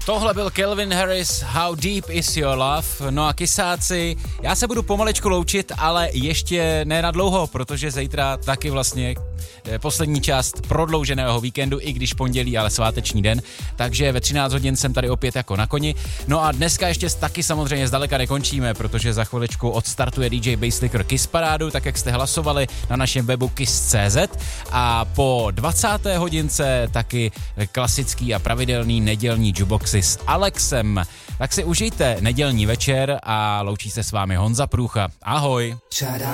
Tohle byl Calvin Harris, How Deep Is Your Love. No a kysáci, já se budu pomaličku loučit, ale ještě ne na dlouho, protože zítra taky vlastně poslední část prodlouženého víkendu, i když pondělí, ale sváteční den, takže ve 13 hodin jsem tady opět jako na koni. No a dneska ještě taky samozřejmě zdaleka nekončíme, protože za chviličku odstartuje DJ Basslicker Kiss Parádu, tak jak jste hlasovali na našem webu kiss.cz, a po 20. hodince taky klasický a pravidelný nedělní jukeboxy s Alexem. Tak si užijte nedělní večer a loučí se s vámi Honza Průcha. Ahoj.